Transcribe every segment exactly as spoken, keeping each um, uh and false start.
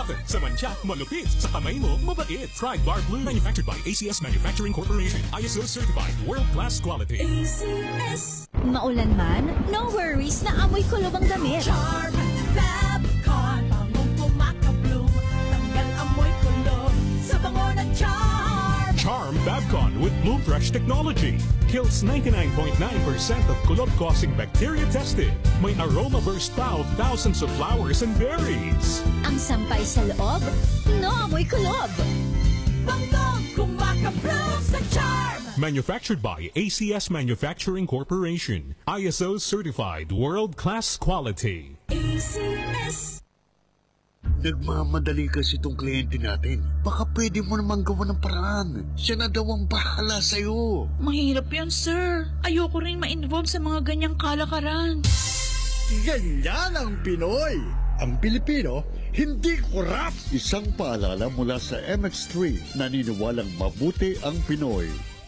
Nothing. Sa mancha, malupit. Sa kamay mo, mabait. Try Bar Blue. Manufactured by A C S Manufacturing Corporation. I S O certified. World-class quality. A C S. Maulan man, no worries na amoy kulob ang damit. Charm Fabcon. Bangong kumaka-blue. Tanggal amoy kulob sa bango ng Charm. Charm Fabcon with Blue Fresh technology. Kills ninety-nine point nine percent of kulob-causing bacteria tested. May aroma burst pa of thousands of flowers and berries. Ang sampay sa loob, no amoy kulob. Bangong kumaka-blue sa Charm. Manufactured by A C S Manufacturing Corporation. I S O certified. World-class quality. A C S. Nagmamadali kasi itong kliyente natin. Baka pwede mo naman gawa ng paraan. Siya na daw ang bahala sa'yo. Mahirap yan, sir. Ayoko rin ma-involve sa mga ganyang kalakaran. Ganyan ang Pinoy. Ang Pilipino, hindi korap. Isang paalala mula sa M X three. Naniniwalang mabuti ang Pinoy.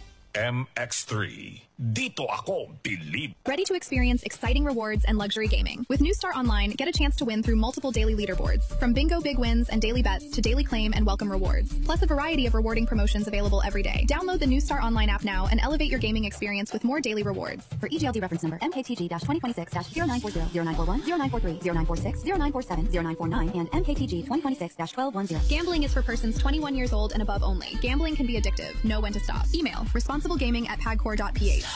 M X three. Dito ako believe. Ready to experience exciting rewards and luxury gaming. With New Star Online, get a chance to win through multiple daily leaderboards. From bingo big wins and daily bets to daily claim and welcome rewards. Plus a variety of rewarding promotions available every day. Download the New Star Online app now and elevate your gaming experience with more daily rewards. For E G L D reference number M K T G twenty twenty-six zero nine four zero, zero nine four one, zero nine four three, zero nine four six, zero nine four seven, zero nine four nine, and M K T G twenty twenty-six twelve ten. Gambling is for persons twenty-one years old and above only. Gambling can be addictive. Know when to stop. Email responsiblegaming at pagcor dot p h.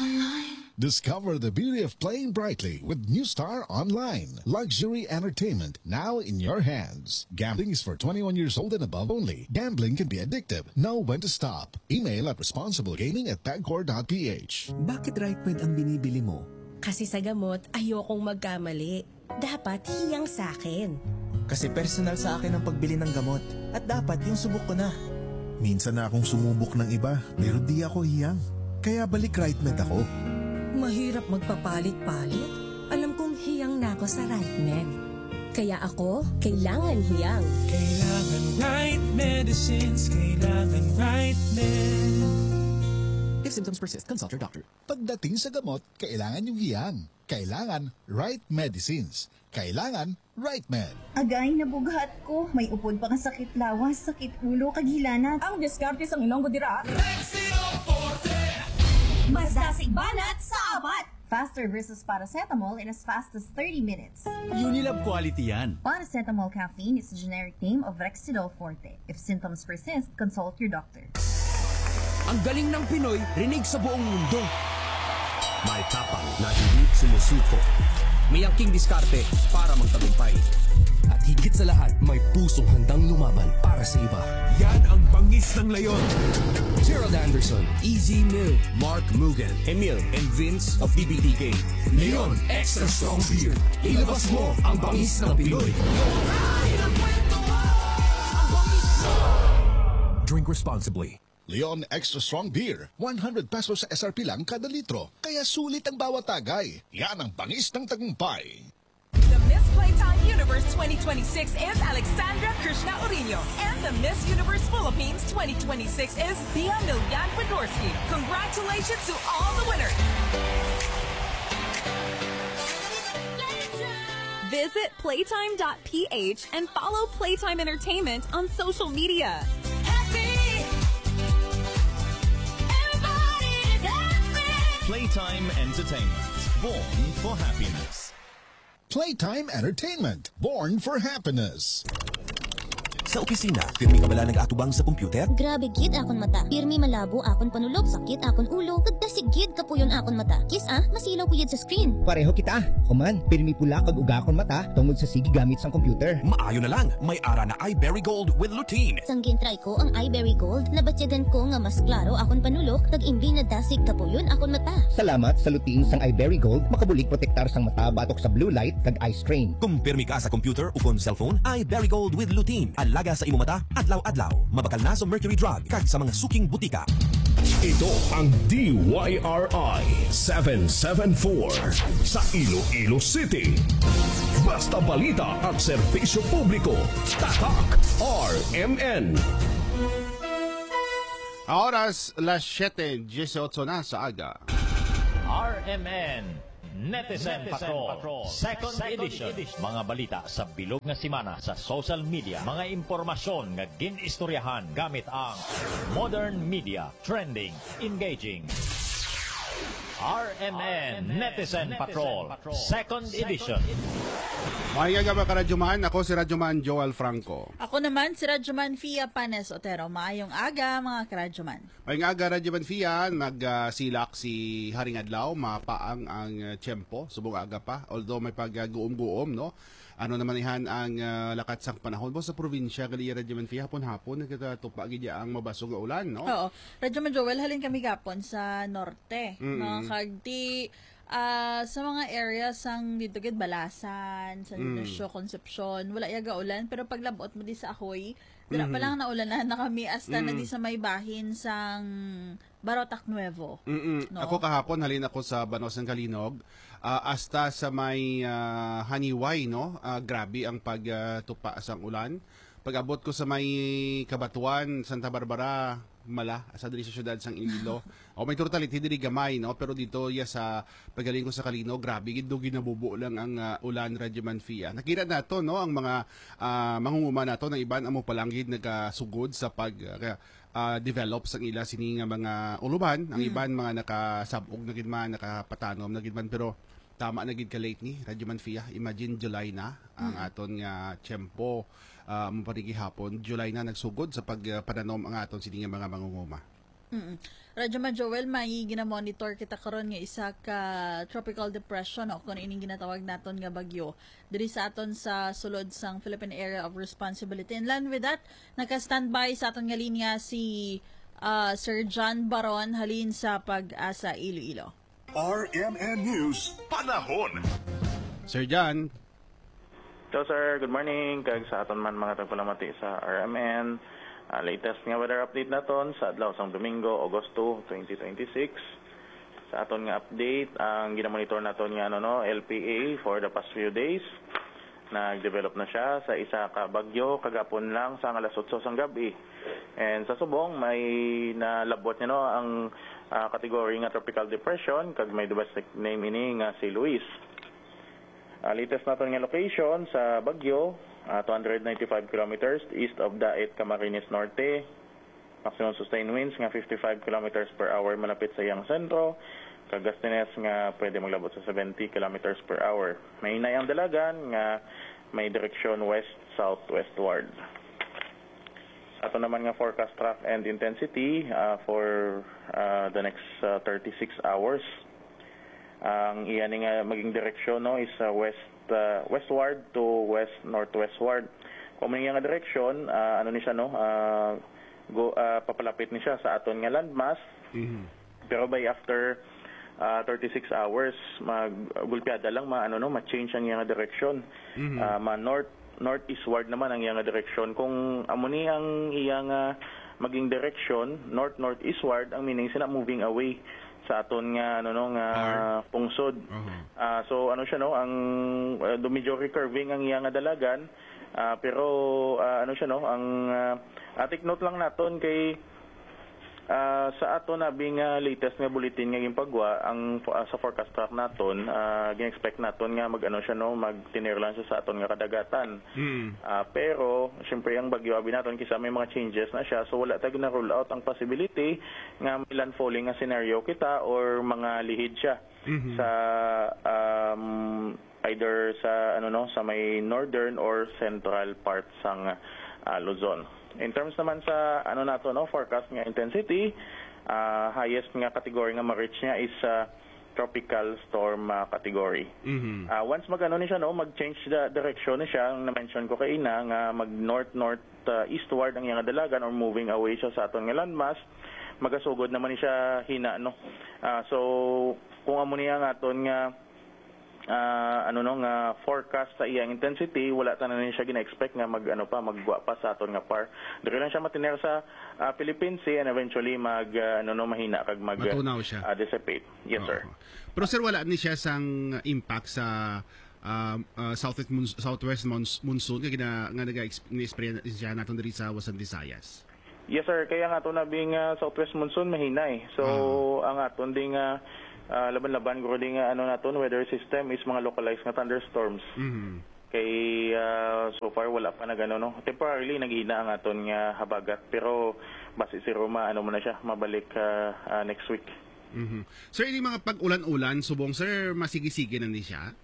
Discover the beauty of playing brightly with New Star Online. Luxury entertainment now in your hands. Gambling is for twenty-one years old and above only. Gambling can be addictive. Know when to stop. Email at responsiblegaming at pagcor dot p h. Bakit RightMed ang binibili mo? Kasi sa gamot, ayokong magkamali. Dapat hiyang sa akin. Kasi personal sa akin ang pagbili ng gamot. At dapat yung subok ko na. Minsan na akong sumubok ng iba, pero di ako hiyang. Kaya balik RightMed ako. Mahirap magpapalit-palit. Alam kong hiyang na ako sa RightMed. Kaya ako, kailangan hiyang. Kailangan right medicines, kailangan RightMed. If symptoms persist, consult your doctor. Pagdating sa gamot, kailangan yung hiyang. Kailangan right medicines. Kailangan RightMed. Agay na bugat ko. May upod pa ka sakit lawas, sakit ulo, kaghilanat. Ang diskarte sa ilong dira. Mas dasig banat sa abat. Faster versus paracetamol in as fast as thirty minutes. Unilab quality yan. Paracetamol caffeine is the generic name of Rexidol Forte. If symptoms persist, consult your doctor. Ang galing ng Pinoy, rinig sa buong mundo. May tapang na hindi sumusuko. May angking diskarte para magtagumpay. At higit sa lahat, may pusong handang lumaban para sa iba. Yan ang bangis ng leyon. Gerald Anderson, Easy Mill, Mark Mugen, Emil, and Vince of D B D K. Leon Extra Strong Beer. Ilabas mo ang bangis ng Pinoy. Drink responsibly. Leon Extra Strong Beer. one hundred pesos sa S R P lang kada litro. Kaya sulit ang bawat tagay. Yan ang bangis ng tagumpay. The Miss Playtime Universe twenty twenty-six is Alexandra Krishna Orino. And the Miss Universe Philippines twenty twenty-six is Bia Milyan Podorski. Congratulations to all the winners. Visit playtime dot p h and follow Playtime Entertainment on social media. Playtime Entertainment. Born for happiness. Playtime Entertainment. Born for happiness. Sa opisina, pirmi ka bala nag-atubang sa computer? Grabe gid akon mata. Pirmi malabo akon panulog, sakit akon ulo. Nagdasig gid kapuyon akon mata. Kis ah, masilaw ko yun sa screen. Pareho kita. Kuman, pirmi pula kag uga akon mata tungod sa sige gamit sang computer. Maayo na lang, may ara na iBerry Gold with lutein. Sanggin try ko ang iBerry Gold, nabatyagan ko nga mas klaro akon panulok, kag imbing na dasig kapuyon akon mata. Salamat sa lutein sang iBerry Gold, makabulig protektar sang mata batok sa blue light kag eye strain. Kung pirmi ka sa computer o kon cellphone, iBerry Gold with lutein. Alaga sa imo mata, adlaw-adlaw. Mabakal na sa mercury drug kag sa mga suking butika. Ito ang D Y R I seven seven four sa Iloilo City. Basta balita at serbisyo publiko. Tatak R M N. Oras las siete dieciocho na sa aga. R M N Netizen Patrol, Second Edition. Mga balita sa bilog nga simana sa social media. Mga impormasyon nga ginistoryahan gamit ang modern media, trending, engaging. R M N Netizen Patrol, Second Edition. Maayong gabi ka, Radyoman. Ako si Radyoman Joel Franco. Ako naman si Radyoman Fia Panes Otero. Maayong aga, mga karadyoman. Maayong aga, Radyoman Fia. Nagsilak uh, si Haring Adlaw. Mapaang ang uh, tiyempo. Subong aga pa. Although may pag-guom-guom, no? Ano naman ihan ang uh, lakat sang panahon mo sa probinsya, gali Radyoman Fia, hapon-hapon, nagkatatupa gidya ang mabasog nga ulan, no? Oo. Radyoman Joel, halin kami gapon sa norte. Mm-hmm. Mga kagdi, uh, sa mga areas sang dito gid Balasan, San Ignacio, mm. Concepcion, wala yaga ulan, pero paglabot mo di sa Ahoy, dira mm-hmm. pa lang naulanan na kami hasta mm-hmm. na di sa may bahin sang Barotac Nuevo. Mm-hmm. No? Ako kahapon, halin ako sa Banos ng Kalinog, uh, hasta sa may uh, Haniway, no? Uh, grabe ang pagtupa uh, sang ulan. Pag-abot ko sa may Kabatuan, Santa Barbara, mala, sa diri sa syudad sang Iloilo. O may totality diri gamay, no? Pero dito ya sa pagaling ko sa Kalino, grabe gid ginabubo lang ang uh, ulan, Radyoman Fia. Nakita nato, no, ang mga uh, mangunguma nato ng iban amo palanggid nagasugod sa pag uh, uh, develop sang ila sini nga mga uluban, ang iban mga nakasabog na gid man, nakapatanom na gid man, pero tama na gid ka late ni Radyoman Fia. Imagine July na ang mm. aton nga tiyempo. Uh, maparigi hapon, July na nagsugod sa pagpananom uh, ang aton sini nga mga mangunguma. Mm-mm. Radyoman Joel, may gina-monitor kita karon nga isa ka tropical depression o kung ining ginatawag naton nga bagyo diri sa aton sa sulod sang Philippine Area of Responsibility. And then with that, naka-standby sa aton nga linya si uh, Sir John Baron halin sa Pag-asa Iloilo. R M N News Panahon. Sir John. So sir, good morning. Kag sa aton man mga tagpalamati sa R M N. Uh, latest nga weather update naton sa adlaw sang Domingo, Agosto twenty twenty-six. Sa aton nga update, ang ginamonitor naton nga ano no, L P A for the past few days. Nag-develop na siya sa isa ka bagyo kagapon lang sa alas otso sang gabi. And sa subong may nalabot niya no ang uh, category nga tropical depression kag may domestic name ini nga si Luis. Uh, latest natin nga location sa Baguio, uh, two hundred ninety-five kilometers east of Daet, Camarines Norte. Maximum sustained winds nga fifty-five kilometers per hour malapit sa iyang sentro. Kagastines nga pwede maglabot sa seventy kilometers per hour. May inay ang dalagan nga may direksyon west-southwestward. Ato naman nga forecast track and intensity uh, for uh, the next uh, thirty-six hours. Ang iyan nga maging direksyon no is uh, west uh, westward to west northwestward. Kung may nga direksyon, uh, ano ni siya no, uh, go uh, papalapit ni siya sa aton nga landmass. Mm-hmm. Pero by after uh, thirty-six hours, magulpiada lang ma ano no, ma-change ang nga direksyon. Mm-hmm. Uh, ma north northeastward naman ang nga direksyon. Kung amo ni ang iyang uh, maging direksyon north northeastward, ang meaning sina moving away sa aton nga ano no nga pungsod. Uh-huh. Uh, so ano siya no, ang uh, medyo recurving ang iya nga dalagan, uh, pero uh, ano siya no, ang uh, take note lang naton kay uh, sa aton nabing uh, latest nga bulletin nga gimpagwa ang uh, sa forecast track naton, uh, gin-expect naton nga mag ano siya no, mag-tinir lang siya sa aton nga kadagatan. Hmm. Uh, pero syempre ang bagyo abi naton kisa may mga changes na siya, so wala tayong na rule out ang possibility nga may landfalling nga scenario kita or mga lihid siya mm-hmm. sa um, either sa ano no, sa may northern or central part sang uh, Luzon. In terms naman sa ano nato no, forecast nga intensity, uh, highest nga category nga ma-reach niya is uh, tropical storm uh, category. Mm-hmm. Uh, once mag-ano ni siya no, mag-change the direction ni siya, ang na-mention ko kay ina nga mag-north north uh, eastward ang iyang dalagan or moving away siya sa aton nga landmass, magasugod naman ni siya hina no. Uh, so kung amo niya nga aton nga Uh, ano no nga forecast sa iyang intensity, wala ta na siya gina-expect nga mag ano pa magwa pa sa aton nga par. Diri lang siya matiner sa uh, Philippine Sea and eventually mag uh, ano no mahina kag mag uh, dissipate. Yes, oh, sir. Pero sir, wala ni siya sang impact sa uh, uh, southwest monsoon, southwest monsoon nga gina nga naga-experience siya naton diri sa Western Visayas. Yes, sir. Kaya nga ito na bing uh, southwest monsoon mahina eh. So, uh-huh. ang aton ding uh, uh, laban-laban guro din nga ano naton weather system is mga localized nga thunderstorms. Mhm. Kay uh, so far wala pa na gano no. Temporarily naghina ang aton nga habagat pero base si Roma ano mo na siya mabalik uh, uh, next week. Mhm. Sir, ini mga pag-ulan-ulan subong sir masigi-sige na ni siya.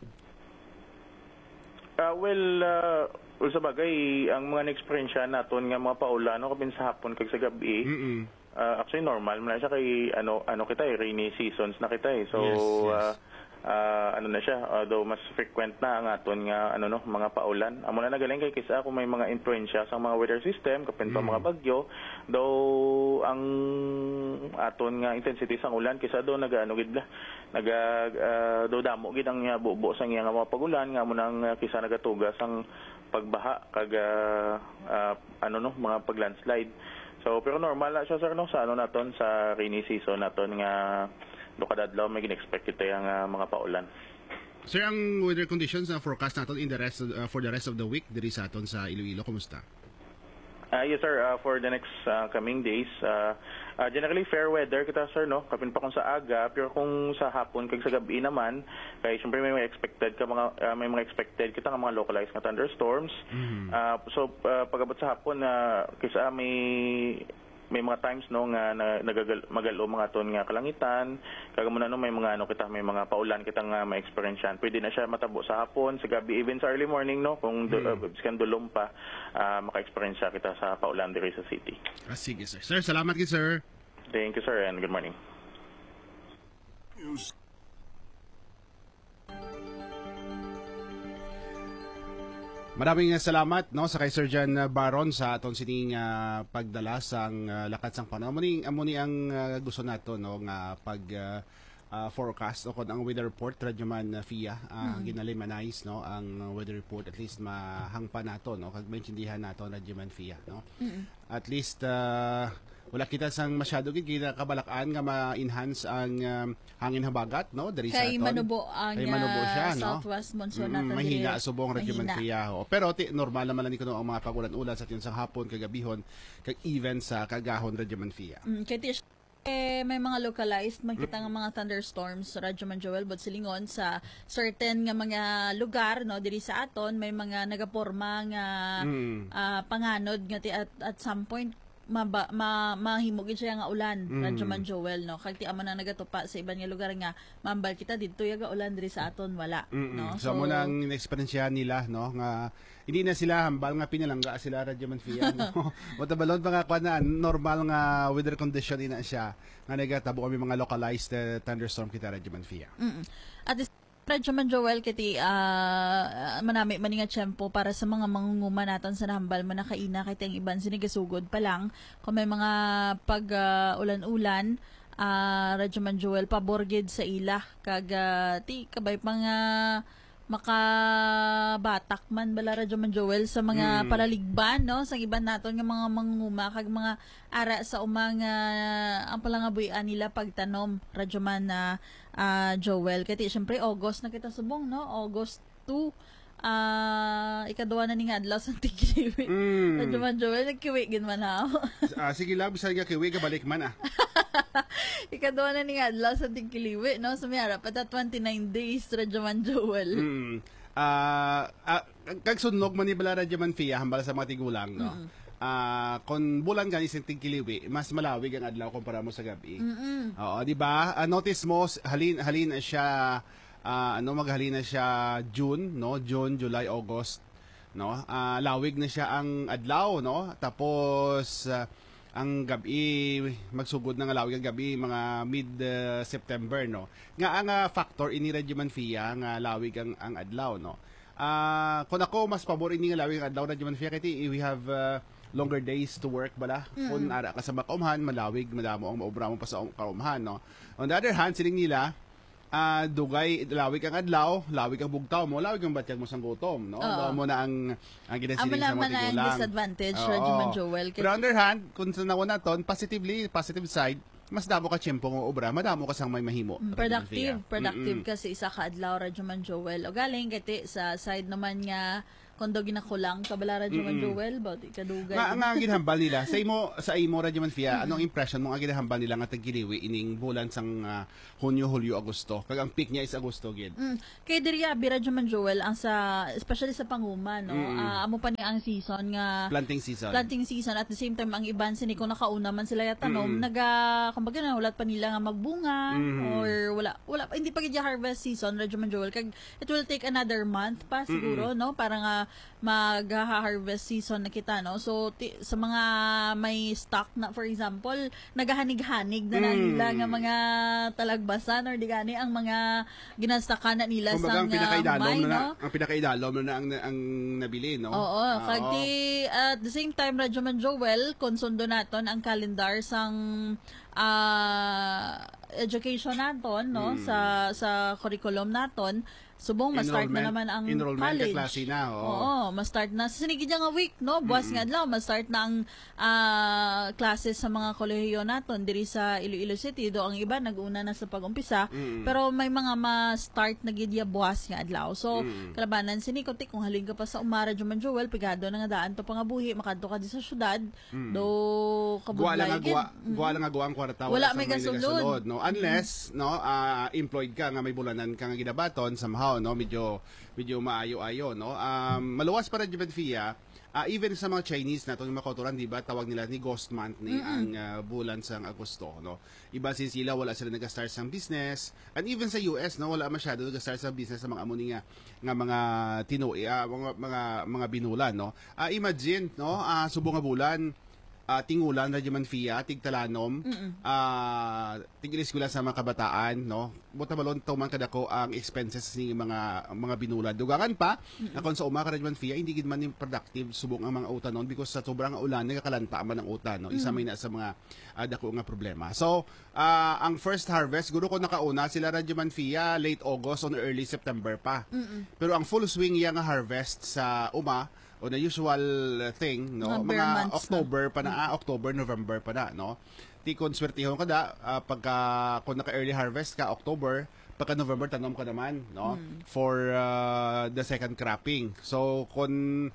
Uh, well, uh, well, sa bagay, ang mga na-experience naton nga mga paulan, no, kapin sa hapon kag sa gabi, Mm-mm. uh, actually normal, man siya kay, ano, ano kita eh, rainy seasons na kita eh. So, Yes, yes. Uh, uh, ano na siya, although mas frequent na ang aton nga, ano no, mga paulan. Amo na nagaling kay kisa kung may mga influensya sa mga weather system, kapin pa Mm. mga bagyo, though ang aton nga intensity sang ulan, kisa do nag-ano gid la, naga uh, do damo gid ang uh, bubo sang iya nga mga pagulan nga mo nang uh, kisa nagatugas ang pagbaha kag uh, uh, ano no mga paglandslide. So pero normal na siya sir no sa ano naton sa rainy season naton nga do kada adlaw may gin-expect kita yang uh, mga paulan. Sir, ang weather conditions na forecast natin in the rest of, uh, for the rest of the week diri sa aton sa Iloilo, kumusta? Uh, yes sir, uh, for the next uh, coming days, uh, uh, generally fair weather kita sir no, kapin pa kung sa aga, pero kung sa hapon kag sa gabi naman, kay syempre may mga expected ka mga uh, may mga expected kita nga mga localized nga thunderstorms. Mm-hmm. Uh, so uh, pag-abot sa hapon uh, kisa may may mga times no nga na, nagagal magalo mga ton nga kalangitan kag mo na no may mga ano kita may mga paulan kita nga ma-experience yan. Pwede na siya matabo sa hapon, sa gabi, even sa early morning no kung mm. uh, skan dulom pa uh, maka-experience kita sa paulan diri sa city. Ah, sige sir. Sir, salamat kay sir. Thank you sir and good morning. News. Maraming salamat no sa kay Sir John Baron sa aton sining uh, pagdala sang uh, lakat sang panahon. Amo ni amo ni ang uh, gusto nato no nga pag uh, uh, forecast o kon ang weather report radyo man uh, F I A uh, mm-hmm. ginalimanayis no ang weather report at least mahangpa nato no kag maintindihan nato radyo man F I A no. Mm-hmm. At least uh, wala kita sang masyado gid kita kabalakan nga ma-enhance ang um, hangin habagat no diri sa aton. Kay manubo ang Kay manubo siya, no? southwest monsoon natin. Mm, mahina subong radyo man mahina. F I A ho. Pero ti, normal naman ni kuno ang mga pagulan-ulan sa atin sa hapon kagabihon kag even sa kagahon radyo man F I A. Mm, kay ti eh, may mga localized makita nga mga thunderstorms radyo man Joel bot silingon sa certain nga mga lugar no diri sa aton may mga nagaporma nga mm. uh, panganod nga ti at, at some point Maba, ma, mahimugin siya nga ulan mm. radyo man Joel no kag ti amo na nagatupa sa iban nga lugar nga mambal kita didto yaga ulan diri sa aton wala Mm-mm. no so, so mo nang experience nila no nga hindi na sila hambal nga pinalangga sila radyo man F I A no matabalon pa nga kwa na normal nga weather condition ina siya nga nagatabo kami mga localized uh, thunderstorm kita radyo man F I A. Mm-mm. At radyo man Joel kiti uh, manami maninga tiyempo para sa mga mangunguma naton sa nahambal man nakaina kay ang iban sinigasugod pa lang kung may mga pag uh, ulan-ulan uh, radyo man Joel paborgid sa ila kag uh, ti kabay pang uh, makabatak man bala radyo man Joel sa mga mm. palaligban no sa iban naton nga mga mangunguma kag mga ara sa umang uh, ang palangabuyan nila pagtanom radyo man na uh, uh, Joel kay syempre August na kita subong no August two ah uh, ikaduha na ni nga adlaw sa tigkiwi mm. radyo man Joel nagkiwi gid man ha ah sige lang bisan nga kiwi ka balik man ah ikaduha na ni nga adlaw sa tigkiliwi no sumiyara pa ta twenty-nine days radyo man Joel. Mm. Ah uh, uh, kag sunnog man ni bala radyo man F I A hambal sa mga tigulang no. Mm. Ah uh, kung bulan gani sa tigkiliwi mas malawig ang adlaw kumpara mo sa gabi. Mm-mm. Oo, di ba? Uh, notice mo halin halin siya uh, ano maghalina siya June no, June, July, August no. Uh, lawig na siya ang adlaw no. Tapos uh, ang gabi magsugod na nga lawig ang gabi mga mid uh, September no. Nga ang uh, factor ini radyo man F I A nga lawig ang ang adlaw no. Ah uh, kung ako mas pabor ini nga lawig ang adlaw radyo man F I A kay we have uh, longer days to work bala. Mm-hmm. Kung ara ka sa makaumhan, malawig, madamo ang maobra mo pa sa kaumhan, no? On the other hand, siling nila, uh, dugay, lawig ang adlaw, lawig ang bugtaw mo, lawig ang batyag mo sang gutom, no? Doon mo na ang, ang ginasiling sa mga tigulang. Ang disadvantage, radyo man Joel. Pero on the other hand, kung sa nawa naton, positively, positive side, mas damo ka tiyempo ng obra, madamo ka sang may mahimo. Productive, productive mm-mm. kasi isa ka adlaw, radyo man Joel. O galing, kati sa side naman nga, kondo ginakulang kabala Radyo Man Joel ba kadugay. Nga nga ginhambal nila sa imo sa imo Radyo Man Fia, anong impression mo nga ginhambal nila nga tagkiliwi ining bulan sang uh, Hunyo, Hulyo, Agosto. Kag ang peak niya is Agosto gid. Mm. Kay diri abi Radyo Man Joel ang sa especially sa panguma no. Mm. Uh, amo pa ni ang season nga planting season. Planting season at the same time ang iban sini ko nakauna man sila yatanom mm. naga kumbaga na ulat pa nila nga magbunga mm. or wala wala hindi pa gid harvest season Radyo Man Joel kag it will take another month pa siguro mm. no para nga mag-harvest season na kita no. So ti, sa mga may stock na for example nagahanig-hanig na mm. nila nga mga talagbasan or di gani ang mga ginastakan na nila sa pinakaidalom may, na, no? ang pinakaidalom na ang, ang nabili no. Oo, uh, kag di at the same time Radyo Man Joel konsundo naton ang calendar sang uh, education naton no mm. sa sa curriculum naton. Subong ma-start na naman ang college. Ka-klase na, oo. Oo, ma-start na. Sinigid nga week, no? Buwas mm-hmm. nga adlaw, ma-start na ang uh, classes sa mga kolehiyo naton diri sa Iloilo City. Do ang iba nag-una na sa pag-umpisa, mm-hmm. pero may mga ma-start na gid ya buwas nga adlaw. So, mm-hmm. kalabanan sinikote kung halin ka pa sa Umara Juman Joel, pigado na nga daan to pangabuhi, makadto ka di sa syudad. Mm-hmm. Do kabuglay gid. Guwa lang nga guwa ang kwarta wala may gasulod, no? Unless, mm-hmm. no, uh, employed ka nga may bulanan ka nga gidabaton somehow no medyo medyo maayo-ayo no um, maluwas para Radyo Man Fia uh, even sa mga Chinese na itong makotoran di ba tawag nila ni ghost month ni mm-hmm. ang uh, bulan sang Agosto no iba sin sila wala sila nag-start sang business and even sa U S no wala masyado nag-start sa business sa mga amuni nga nga mga tinuwi uh, mga mga mga binulan no uh, imagine no uh, subong nga bulan Uh, tingulan Radyo Man Fia, tigtalanom, uh, tig-iliskwela sa mga kabataan, no? Buta balon to man kadako ang expenses ni mga mga binulan. Dugangan pa, mm-hmm. akon sa uma ka Radyo Man Fia, hindi gid man productive subong ang mga utan non because sa sobrang ulan nagakalanta man ang utan, no? Isa may na sa mga uh, dako nga problema. So, uh, ang first harvest guro ko nakauna sila Radyo Man Fia late August on early September pa. Mm-hmm. Pero ang full swing yang harvest sa uma o the usual thing no mga, mga October na. pa na ah, October November pa na no ti kon swertihon ka da uh, pagka kun naka early harvest ka October pagka November tanom ka naman no hmm. for uh, the second cropping so kun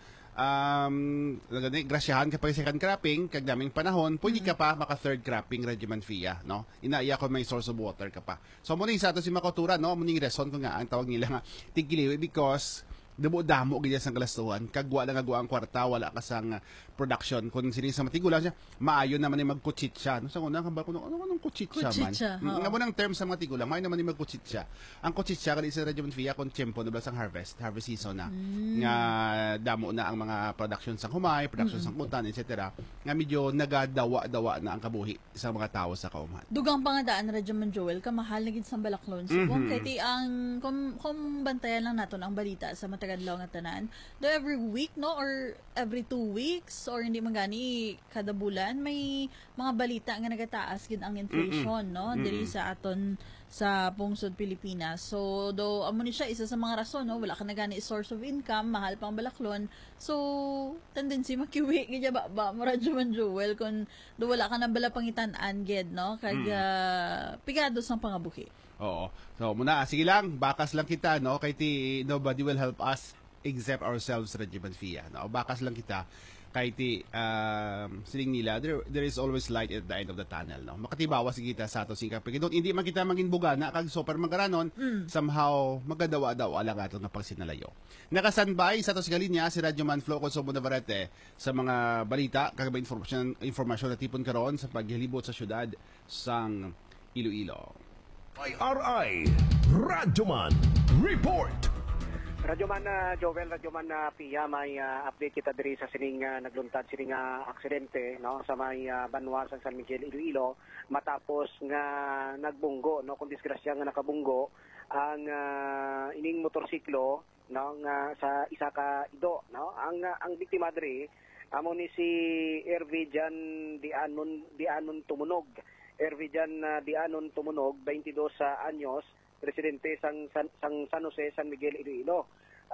um gani grasyahan ka pa second cropping kag daming panahon pwede hmm. ka pa maka third cropping Radyo Man Fia no inaiya ko may source of water ka pa so mo ning sa to si makotura no mo ning reason ko nga ang tawag nila nga tigiliwi because damo-damo gid sang kalastuhan kagwa lang agwa ang kwarta wala ka sang production kun sini sa matigulang siya maayo naman ni magkutsitsa no sa una kan ba kuno ano anong kutsitsa man nga mo nang term sa matigulang maayo naman ni magkutsitsa ang kutsitsa kali sa Radyo Man Fia kun tiempo na ba sang harvest harvest season na mm. nga damo na ang mga production sang humay production mm-hmm. sang kuntan et cetera nga medyo nagadawa-dawa na ang kabuhi sa mga tao sa kauman dugang pangadaan Radyo Man Joel ka mahal na gid sang Balaklon so mm-hmm. kung kay ang kung, kung bantayan lang naton ang balita sa tagadlaw nga tanan do every week no or every two weeks or hindi man gani kada bulan may mga balita nga nagataas gid ang inflation mm-mm. no diri sa aton sa pungsod Pilipinas so do amo ni siya isa sa mga rason no wala ka na gani source of income mahal pang Balaklon so tendency makiwi gid ba ba mo Radyo Man Joel kun do wala ka na bala pangitan-an gid no kag mm. uh, pigado sang pangabuhi. Oo. So muna sige lang bakas lang kita no kay ti nobody will help us except ourselves Radyo Man Fia no bakas lang kita kay ti um, siling nila there, there is always light at the end of the tunnel no makatibawas kita sa ato sing kapigidot hindi man kita maging bugana kag super magaranon mm. somehow magadawa-dawa lang ato nga pagsinalayo nakasanbay sa ato sa linya si Radyo Man Flo Consumo Navarrete sa mga balita kag informasyon informasyon na tipon karon sa paghilibot sa syudad sang Iloilo. I R I Radyo Man Report. Radyo Man uh, Joel, Radyo Man uh, Pia, may uh, update kita diri sa sining uh, nagluntad sining uh, aksidente no sa may uh, Banwa sa San Miguel Iloilo matapos nga nagbunggo no kung disgrasya nga nakabunggo ang uh, ining motorsiklo no nga sa isa ka ido no ang uh, ang biktima diri amo ni si Ervijan Dianon Dianon Tumunog Ervijan uh, Dianon Tumunog twenty-dos uh, anyos residente sang San, sang San Jose, San Miguel, Iloilo.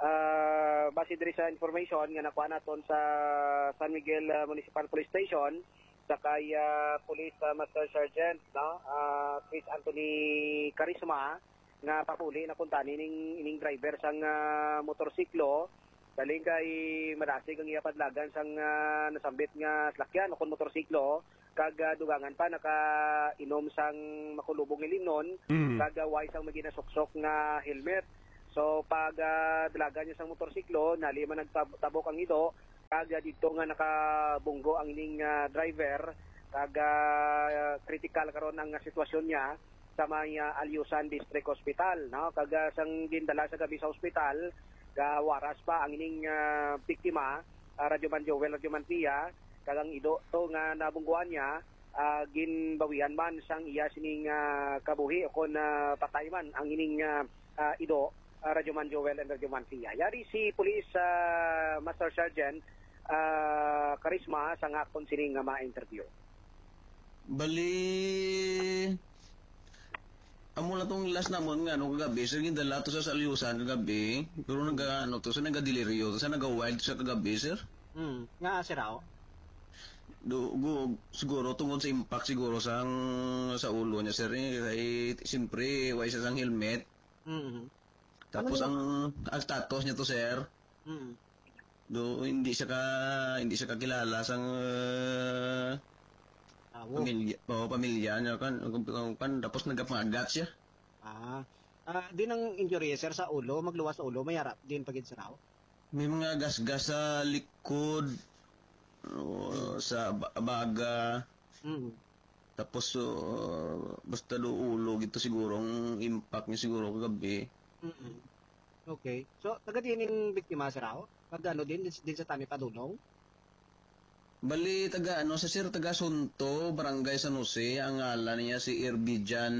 Uh, base diri sa information nga nakuha naton sa San Miguel uh, Municipal Police Station sa kay uh, Police uh, Master Sergeant no uh, Chris Anthony Carisma nga papuli na kuntani ning ining driver sang uh, motorsiklo Daling kay marasig ang iya padlagan sang uh, nasambit nga slakyan o kon motorsiklo kag uh, dugangan pa naka-inom sang makulubong ilinon mm. kag uh, way sang maginasuksok nga helmet. So pag uh, dalagan niya sang motorsiklo nali man nagtabok ang ido kag uh, dito nga nakabunggo ang ining uh, driver kag uh, critical karon ang uh, sitwasyon niya sa may uh, Alyusan District Hospital, no? Kag uh, sang gindala sa gabi sa ospital gawaras pa ang ining uh, biktima, uh, Radyoman Joel, Radyoman Pia, kagang ido to nga nabungguan niya, uh, ginbawian man sang iya sining uh, kabuhi o kon uh, patay man ang ining uh, uh, ido, uh, Radyoman Joel and Radyoman Pia. Yari si Police uh, Master Sergeant uh, Karisma sang akon sining nga ma-interview. Bali amo na tong last namon nga no kagabi sir gindala to sa Alyusan kagabi pero naga ano to sa nagadelirio to sa naga wild sa kagabi sir. Hmm, nga sir ako. Do go siguro tungod sa impact siguro sang sa ulo niya sir eh, kay siyempre way sa sang helmet. Mhm. Tapos ano ang ang status niya to sir. Mhm. Do hindi siya ka hindi siya kakilala sang uh, pamilya, oh, pamilya niya kan, kan tapos nagapamagat siya. Ah, ah din ang injury sir sa ulo, magluwas sa ulo, may harap din pagid sa raw. May mga gasgas sa likod, oh, sa baga. Mm. Tapos uh, basta do ulo gito siguro ang impact niya siguro kagabi. Mm. Okay. So taga din yung biktima sir raw? Pag ano din din sa Tami Padulong? Bali, taga ano, sa sir, taga Sunto, Barangay San Jose, ang ngalan niya si Irbijan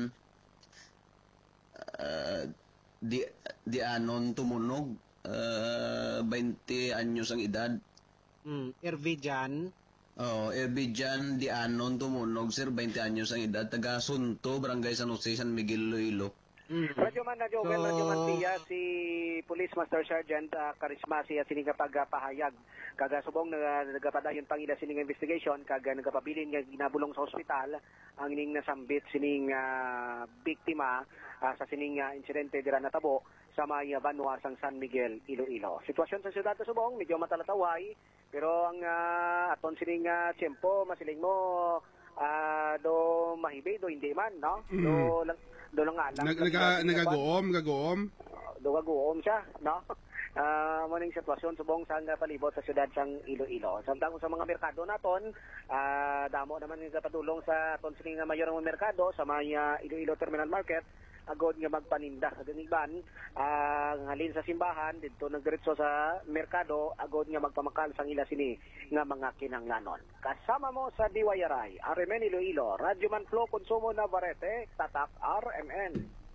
uh, di, di anon tumunog, uh, twenty anyos ang edad. Mm, Irbijan? Oo, oh, Irbijan di anon tumunog, sir, twenty anyos ang edad, taga Sunto, Barangay San Jose, San Miguel, Iloilo. Mm. Radyoman na Joel, so, Radyoman Pia, si Police Master Sergeant uh, Karisma siya sining pagpahayag kaga subong nag nagapadayon pangila sining investigation kaga nagapabilin nga ginabulong sa ospital ang ining nasambit sining uh, biktima uh, sa sining uh, insidente dira natabo sa may uh, Banwa sang San Miguel, Iloilo. Sitwasyon sa siyudad sa subong medyo matalataway pero ang uh, aton sining uh, tiyempo masiling mo uh, do mahibe do hindi man no mm. do lang do lang nga lang Nag, naga, nagagoom nagagoom dugagoom siya, no? Uh, maning sitwasyon subong sa palibot sa siyudad sang Iloilo. Samtang sa mga merkado naton, uh, damo naman nga padulong sa aton sining mayor nga merkado sa may uh, Iloilo Terminal Market agod nga magpaninda sa ganiban uh, halin sa simbahan didto nagdiretso sa merkado agod nga magpamakal sang ila sini nga mga kinahanglanon. Kasama mo sa D Y R I, R M N Iloilo, Radyoman Flo Consumo Navarrete, Tatak R M N.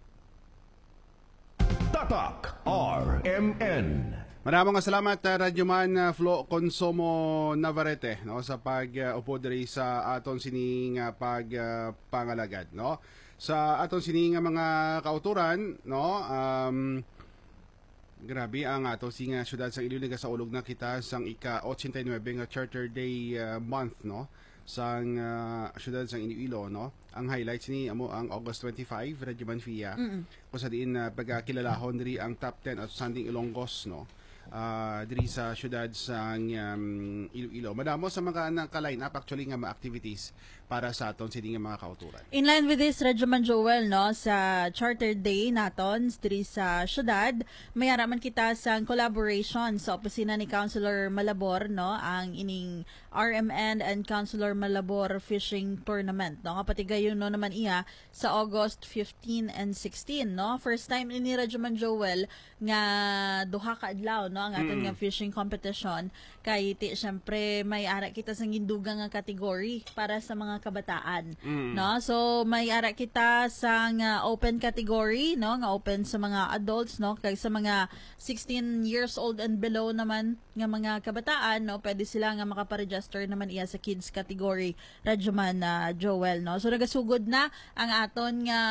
Tatak R M N. Maraming salamat uh, Radyoman uh, Flo Consumo Navarrete no sa pag-upo uh, diri sa aton sining uh, pag uh, pangalagad no sa aton sining uh, mga kauturan no um grabe ang ato singa syudad sa Iloilo sa ulog na kita sang ika eighty-nine nga Charter Day uh, month no sang uh, syudad sang Iloilo no ang highlights ni amo ang August twenty-five Radyoman Fia mm-hmm. kung sa diin uh, pagkakilalahon diri ang top ten outstanding Ilonggos no uh, diri sa syudad sang um, Iloilo. Madamo sa mga naka-line up actually nga mga activities para sa aton sini nga mga kauturan. In line with this, Radyoman Joel, no, sa Charter Day naton diri sa syudad, may araman kita sa collaboration sa opisina ni Councilor Malabor, no, ang ining R M N and Councilor Malabor Fishing Tournament, no, kapati gayon no naman iya sa August fifteen and sixteen, no. First time ini Radyoman Joel nga duha ka adlaw, no, ang aton mm. nga fishing competition kay ti syempre may ara kita sa gindugang nga category para sa mga kabataan, mm. no. So may ara kita sa nga open category, no, nga open sa mga adults, no, kay sa mga sixteen years old and below naman nga mga kabataan, no, pwede sila nga makaparegister naman iya sa kids category, Radyoman uh, Joel, no. So nagasugod na ang aton nga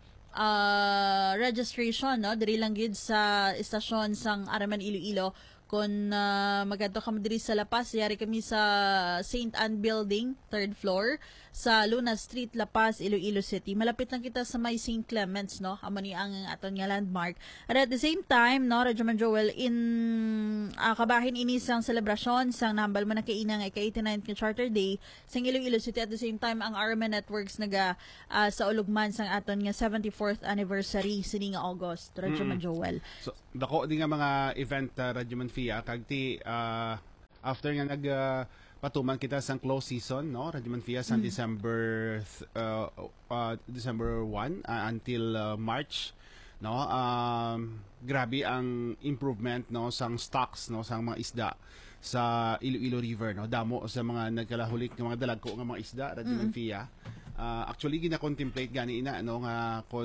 uh, registration, no, diri lang gid sa istasyon sang R M N Iloilo kung uh, magadto ka diri sa La Paz, yari kami sa Saint Anne Building, third floor, sa Luna Street, La Paz, Iloilo City. Malapit lang kita sa may Saint Clements, no? Amo ni ang aton nga landmark. And at the same time, no, Radyo Man Joel, in uh, kabahin ini sang selebrasyon sang nambal mo na kainang ika eighty-ninth ka Charter Day sang Iloilo City. At the same time, ang R M N Networks naga uh, sa ulugman sang aton nga seventy-fourth anniversary sini nga August, Radyo Man Joel. So, dako din nga mga event uh, Radyo Man Fia kag ti uh, after nga nag uh, patuman kita sang close season, no, Radyo Man Fia sang mm. December uh, uh, December first uh, until uh, March, no. Um, grabe ang improvement, no, sang stocks, no, sang mga isda sa Iloilo River, no. Damo sa mga nagkalahulik ng mga dalagko nga mga isda Radyo Man Fia. Uh, actually gina-contemplate gani ina, no, nga kon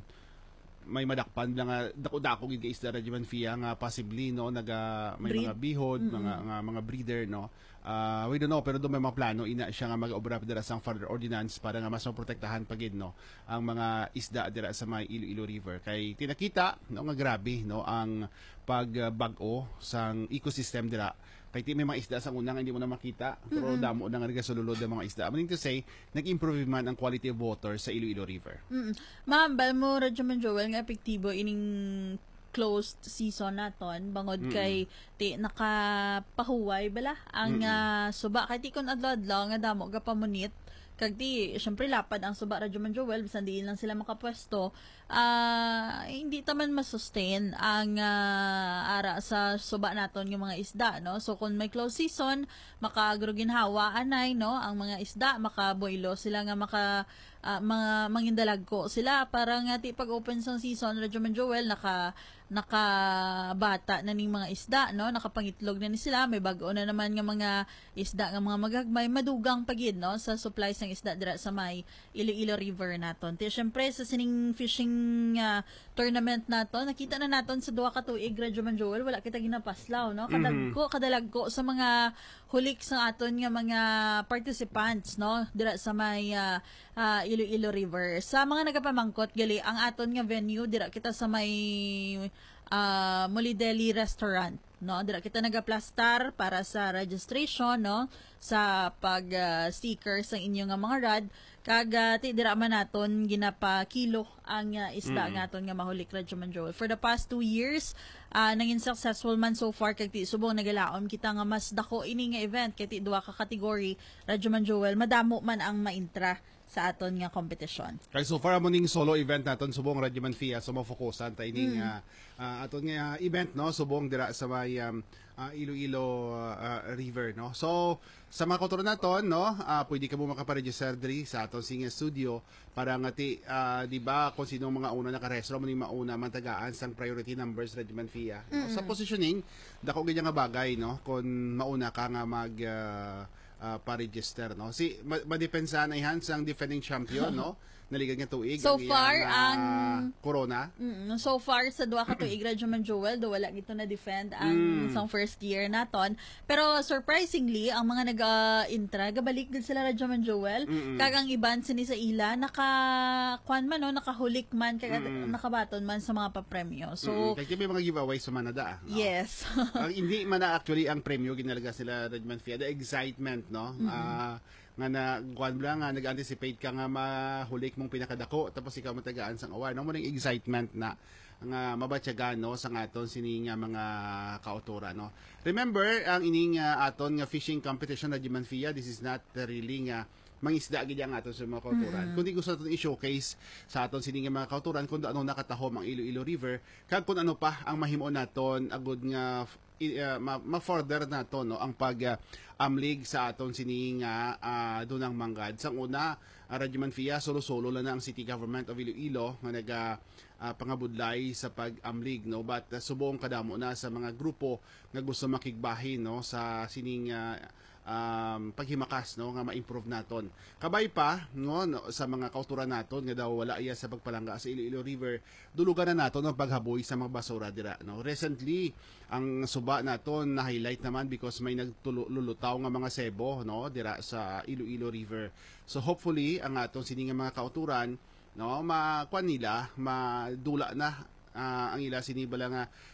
may madakpan lang nga dako-dako gid ka isda Radyo Man Fia nga possibly, no, naga may Breed. mga bihod, mm-hmm. mga nga, mga breeder, no. Uh, we don't know, pero do may mga plano ina siya nga mag-obra dira sang further ordinance para nga mas maprotektahan pagid, no, ang mga isda dira sa may Iloilo River. Kay tinakita, no, nga grabe, no, ang pagbag-o sang ecosystem dira. Kay ti may mga isda sa unang hindi mo na makita, pero mm-hmm. damo na nga nagasululod ang mga isda. Meaning to say, nag-improve man ang quality of water sa Iloilo River. Mm-hmm. Ma'am, bal mo, Radyo Man Joel, nga epektibo ining closed season naton bangod mm-hmm. kay ti nakapahuway bala ang mm-hmm. uh, suba. Kay ti kon adlaw-adlaw nga damo gapamunit kag di syempre lapad ang suba Radyo Man Joel bisan diin lang sila makapwesto, uh, hindi taman masustain ang uh, ara sa suba naton yung mga isda, no. So kung may close season makagroginhawa anay, no, ang mga isda makaboilo sila nga maka uh, mga mangindalagko sila para nga ti pag open sang season Radyo Man Joel naka nakabata na ning mga isda, no, nakapangitlog na ni sila, may bag-o na naman nga mga isda nga mga magagmay, madugang pagid, no, sa supply sang isda dira sa may Iloilo River naton. Ti syempre sa sining fishing uh, tournament naton, nakita na naton sa duha ka tuig Radyo Man Joel, wala kita ginapaslaw, no, kadagko kadalagko sa mga hulik sa aton nga mga participants, no, dira sa may uh, uh, Iloilo River. Sa mga nagapamangkot gali ang aton nga venue dira kita sa may uh, Molideli Restaurant, no, dira kita nagaplastar para sa registration, no, sa pag uh, sticker sa inyong nga mga rad kag uh, ti dira man naton ginapa kilo ang uh, isda mm. ngaton nga mahulik Radyo Man Joel. For the past two years uh, naging successful man so far kag ti subong nagalaom kita nga mas dako ini nga event kay ti duha ka category Radyo Man Joel, madamo man ang maintra sa aton nga kompetisyon. Kay so far mo ning solo event naton subong Radyo Man Fia, so mo-focusan ta ining mm. uh, uh, aton nga event, no, subong dira sa may um, uh, Iloilo uh, River, no. So sa mga kultura naton, no, uh, pwede ka mo makaparegister diri sa aton singa studio para nga ti uh, di ba kung sino mga una nakarehistro mo ning mauna mantagaan sang priority numbers Radyo Man Fia. Mm. No? Sa positioning dako gid nga bagay, no, kung mauna ka nga mag uh, Uh, pa-register, no. Si madepensa na ihan sang defending champion, no, naligan nga tuig so ang far iyang, uh, ang Corona. Mm, so far sa duha ka tuig Radyo Man Joel do wala gito na defend ang mm. sang first year naton, pero surprisingly ang mga nag-intra uh, gabalik gid sila Radyo Man Joel. Mm-mm. Kag ang iban sini sa ila naka kwan man, no, nakahulik man kag mm. nakabaton man sa mga papremyo. So kay may mga giveaways sa manada, no? Yes. Ang hindi man na actually ang premyo ginalaga sila Radyo Man Fia, the excitement, no, mm-hmm. uh, nga na kuan lang nga nag-anticipate ka nga mahulik mong pinakadako tapos ikaw matagaan sang award, no, mo ning excitement na nga mabatyagan, no, sa aton sini nga mga kautora, no. Remember ang ining uh, aton nga fishing competition Radyo Man Fia, this is not really nga mangisda gid ang aton sa mga kauturan. Mm-hmm. Kundi gusto naton i-showcase sa aton sini nga mga kauturan kung ano nakatahom ang Iloilo River kag kung ano pa ang mahimo naton agud nga uh, ma-further nato, no, ang pag uh, amlig sa aton sini nga uh, dunang manggad. Sang una, uh, Radyo Man Fia solo-solo lang na ang City Government of Iloilo nga naga uh, pangabudlay sa pag-amlig, no, but uh, subong kadamo na sa mga grupo nga gusto makigbahin, no, sa sining uh, um, paghimakas, no, nga ma-improve naton. Kabay pa, no, no, sa mga kauturan naton nga daw wala iya sa pagpalangga sa Iloilo River, dulugan na naton ang paghaboy sa mga basura dira, no. Recently ang suba naton na highlight naman because may nagtulutaw nga mga sebo, no, dira sa Iloilo River. So hopefully ang aton sini nga mga kauturan, no, makuan nila madula na uh, ang ila sinibala nga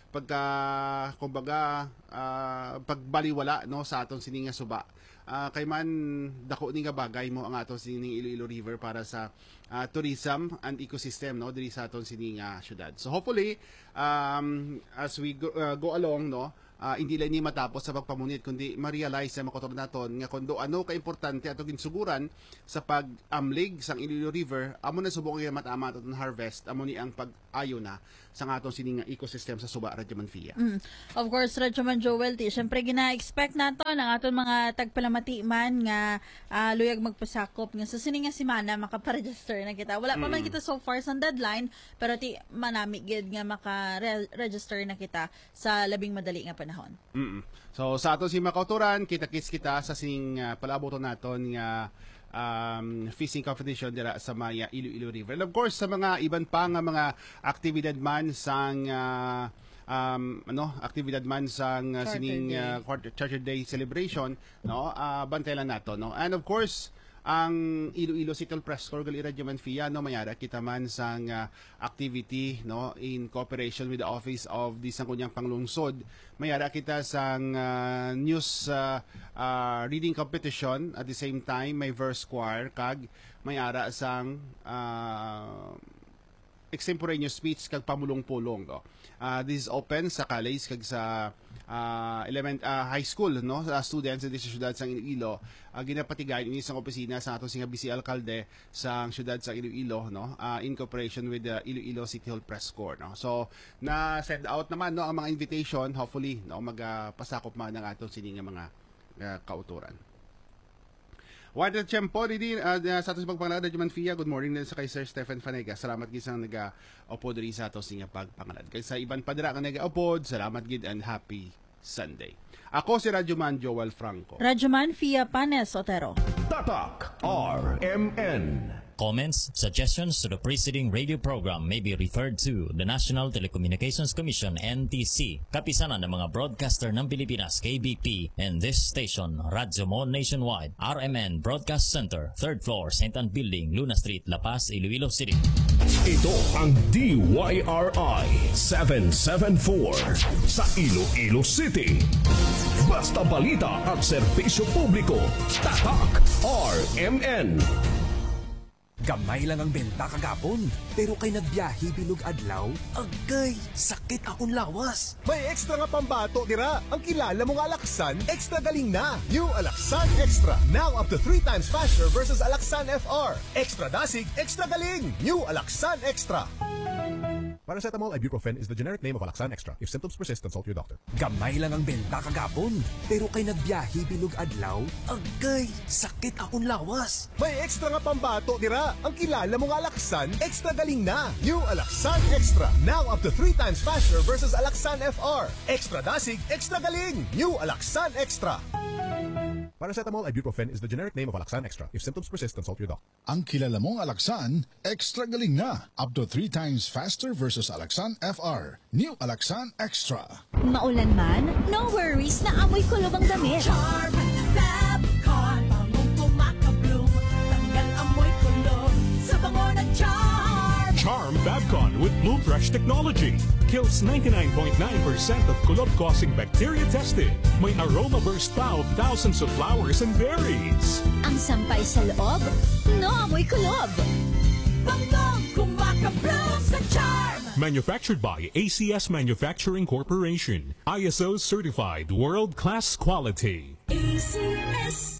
pagka kumbaga uh, pagbaliwala no sa aton sininga suba. Uh, kay man dako ni nga bagay mo ang aton sining Iloilo River para sa uh, tourism and ecosystem no diri sa aton sining uh, syudad. So hopefully um, as we go, uh, go along no uh, hindi lang ni matapos sa pagpamunit kundi ma-realize sa mga naton nga kundo ano ka importante ato ginsuguran sa pag-amlig sang Iloilo River amo na subok nga matama aton harvest amo ni ang pag-ayo na sa aton sining ecosystem sa suba Radyo Manfia. Mm. Of course Radyo Man Joel ti syempre gina-expect naton ang aton mga tagpalamati man nga uh, luyag magpasakop nga sa sining nga semana makaparegister na kita. Wala pa man kita so far sa deadline pero ti manami gid nga maka-register na kita sa labing madali nga panahon. Mm-mm. So sa aton si makauturan kita-kits kita sa sining uh, palaboton naton nga um, fishing competition dira sa Maya Iloilo River. And of course sa mga iban pa nga mga aktibidad man sang uh, um, ano aktibidad man sang uh, sining uh, Charter Day celebration no uh, bantayan nato no. And of course ang Iloilo City Press Corps gali Radyo Manfia no mayara kita man sang uh, activity no in cooperation with the Office of the Sangguniang Panglungsod mayara kita sang uh, news uh, uh, reading competition at the same time may verse choir kag mayara sang uh, extemporaneous speech kag pamulong-pulong no. Uh, this is open sa college kag sa uh, element uh, high school no sa students sa siyudad sang Iloilo uh, ginapatigayon ini sang opisina sa aton singa Vice Alcalde sang siyudad sa Iloilo no uh, in cooperation with the Iloilo City Hall Press Corps no. So na send out naman no ang mga invitation hopefully no magpasakop man ang aton sining mga uh, kauturan. Wada Tiyempo, didi, uh, sa ato sa pagpangalad, Radyo Manfia, good morning din sa kay Sir Stephen Fanega. Salamat gid sa nag-upod rin sa ato sa pagpangalad. Kay sa iban padra ka nag-upod, salamat gid and happy Sunday. Ako si Radyo Man Joel Franco. Radyo Manfia Panes Otero. Tatak R M N. Comments, suggestions to the preceding radio program may be referred to the National Telecommunications Commission N T C, kapisanan ng mga broadcaster ng Pilipinas K B P, and this station, Radyo Mon Nationwide, R M N Broadcast Center, third floor, Saint Anne Building, Luna Street, La Paz, Iloilo City. Ito ang D Y R I seven seven four sa Iloilo City. Basta balita at serbisyo publiko, Tatak R M N. Gamay lang ang benta kagapon, pero kay nagbiyahe bilog adlaw, agay, sakit akong lawas. May extra nga pambato dira. Ang kilala mong Alaksan, extra galing na. New Alaksan Extra. Now up to three times faster versus Alaksan F R. Extra dasig, extra galing. New Alaksan Extra. Paracetamol ibuprofen is the generic name of Alaksan Extra. If symptoms persist, consult your doctor. Gamay lang ang benta kagapon, pero kay nagbiyahe bilog adlaw, agay, sakit akong lawas. May extra nga pambato dira. Ang kilala mong Alaksan, extra galing na. New Alaksan Extra. Now up to three times faster versus Alaksan F R. Extra dasig, extra galing. New Alaksan Extra. Paracetamol ibuprofen is the generic name of Alaksan Extra. If symptoms persist, consult your doctor. Ang kilala mong Alaksan, extra galing na. Up to three times faster versus Alaksan F R. New Alaksan Extra. Maulan man, no worries na amoy kulob ang damit. Charm Fabcon, bangong kumakabloom, tanggal amoy kulob sa bango ng Charm. Charm Fabcon with Bloom Fresh technology kills ninety-nine point nine percent of kulob-causing bacteria tested. May aroma burst pa of thousands of flowers and berries. Ang sampay sa loob, no amoy kulob. Bangong kumakabloom sa Charm. Manufactured by A C S Manufacturing Corporation. I S O certified world-class quality. A C S.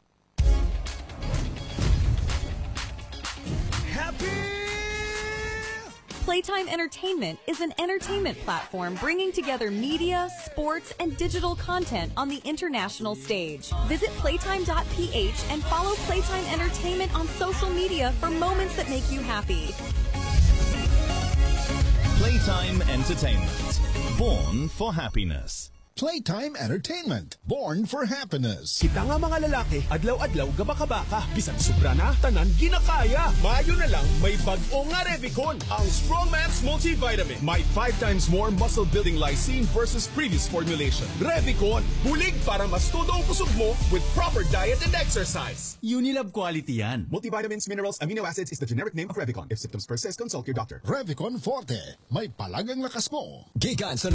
Playtime Entertainment is an entertainment platform bringing together media, sports, and digital content on the international stage. Visit playtime dot p h and follow Playtime Entertainment on social media for moments that make you happy. Playtime Entertainment. Born for happiness. Playtime Entertainment, born for happiness. Kita nga mga lalaki, adlaw-adlaw gabaka-baka. Bisan sobra na, tanan ginakaya. Mayo na lang, may bag-o nga Revicon, ang Strongman's Multivitamin. May five times more muscle-building lysine versus previous formulation. Revicon, bulig para mas todo ang kusog mo with proper diet and exercise. Unilab quality yan. Multivitamins, minerals, amino acids is the generic name of Revicon. If symptoms persist, consult your doctor. Revicon Forte, may palagang lakas mo. Gigan sa